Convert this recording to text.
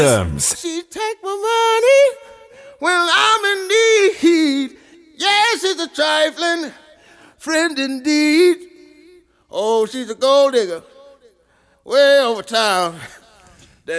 She take my money when I'm in need. Yes, she's a trifling friend indeed. Oh, she's a gold digger way over town.